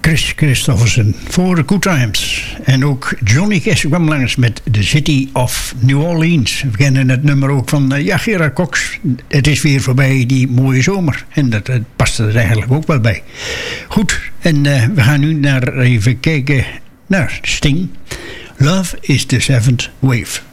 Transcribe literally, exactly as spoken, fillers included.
Kris Kristofferson voor Good Times. En ook Johnny Cash kwam langs met The City of New Orleans. We kennen het nummer ook van uh, ja, Gerard Cox. Het is weer voorbij die mooie zomer. En dat, dat past er eigenlijk ook wel bij. Goed, en uh, we gaan nu naar even kijken naar Sting. Love is the Seventh Wave.